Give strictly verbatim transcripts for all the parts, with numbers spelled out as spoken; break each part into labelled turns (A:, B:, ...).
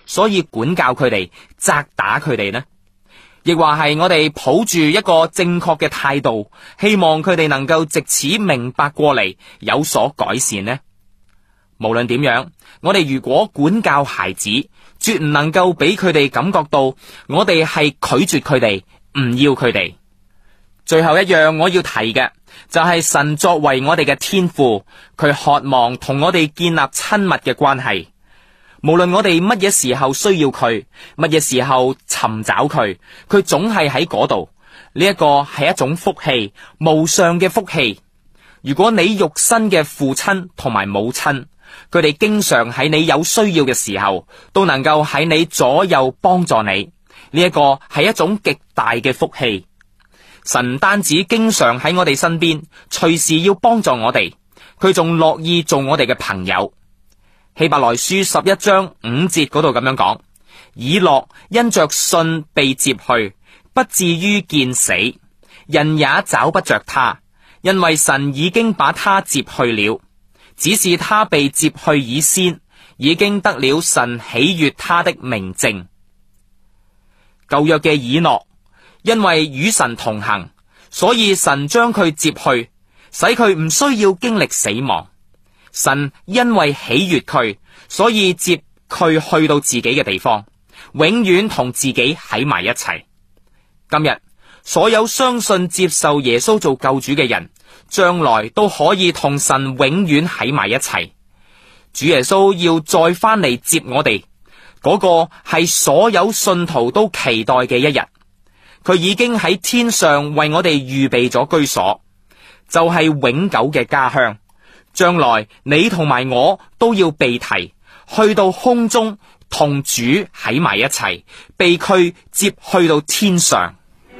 A: 所以管教佢哋、責打佢哋呢？亦或係我哋抱住一個正確嘅態度，希望佢哋能夠藉此明白過嚟，有所改善呢？無論點樣，我哋如果管教孩子，絕唔能夠俾佢哋感覺到我哋係拒絕佢哋，唔要佢哋。最後一樣我要提嘅就係神作為我哋嘅天父，佢渴望同我哋建立親密嘅關係。無論我哋乜嘢時候需要佢，乜嘢時候尋找佢，佢總係喺嗰度。呢一個係一種福氣，無上嘅福氣。如果你肉身嘅父親同埋母親，佢哋經常喺你有需要嘅時候，都能夠喺你左右幫助你，呢一個係一種極大嘅福氣。神唔單止經常喺我哋身邊，隨時要幫助我哋，佢仲樂意做我哋嘅朋友。希伯來書十一章五節嗰度咁樣講：以諾因着信被接去，不至於見死，人也找不着他，因為神已經把他接去了。只是他被接去以先，已經得了神喜悅他的明證。舊約嘅以諾，因為與神同行，所以神將佢接去，使佢唔需要經歷死亡。神因為喜悅佢，所以接佢去到自己嘅地方，永遠同自己喺埋一齊。今日所有相信接受耶穌做救主嘅人，將來都可以同神永遠喺埋一齊。主耶穌要再翻嚟接我哋，嗰個係所有信徒都期待嘅一日。佢已經喺天上為我哋預備咗居所，就係永久嘅家鄉。將來你同埋我都要被提去到空中，同主喺埋一齊，被佢接去到天上。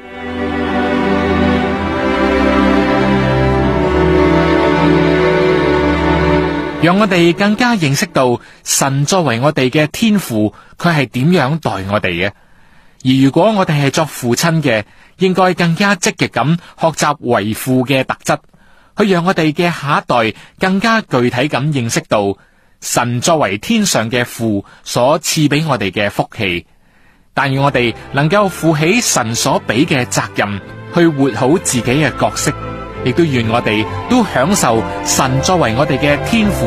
B: 讓我哋更加認識到神作為我哋嘅天父，佢係點樣待我哋嘅。而如果我哋係作父親嘅，應該更加積極咁學習為父嘅特質，去讓我哋嘅下一代更加具體咁認識到神作為天上嘅父所賜俾我哋嘅福氣。但願我哋能夠負起神所俾嘅責任，去活好自己嘅角色，亦都願我哋都享受神作為我哋嘅天父